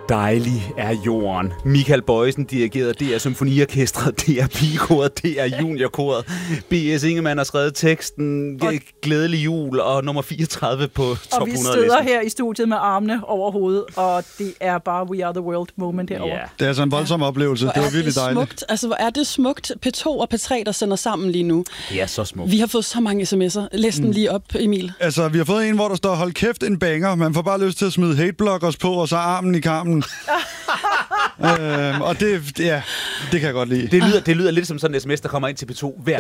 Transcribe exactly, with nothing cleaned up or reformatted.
Dejlig er jorden. Michael Bojesen dirigerede D R Symfoniorkestret, D R Pigekoret, D R Juniorkoret. B S Ingemann har skrevet teksten, og glædelig jul, og nummer fireogtredive på top og vi hundrede støder listen. her i studiet med armene over hovedet, og det er bare We Are The World moment herovre. Yeah. Det er altså en voldsom ja. oplevelse. Hvor det var er virkelig det dejligt. Smukt. Altså, hvor er det smukt. P to og P tre, der sender sammen lige nu. Det er så smukt. Vi har fået så mange sms'er. Læs den mm. lige op, Emil. Altså, vi har fået en, hvor der står, hold kæft, en banger. Man får bare lyst til at smide hateblockers på, og så armen i karmen. øhm, og det, ja, det kan jeg godt lide. Det lyder, det lyder lidt som sådan en sms, der kommer ind til P to hver